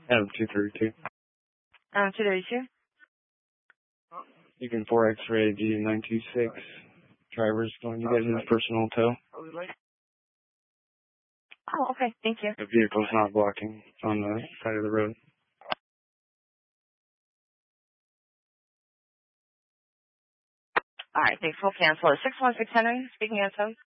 Adam 232. 232. You can 4 X-ray G926. Driver's going to get his personal tow. Oh, okay. Thank you. The vehicle's not blocking on the side of the road. All right. Thanks. We'll cancel it. 616 Henry, speaking of tow.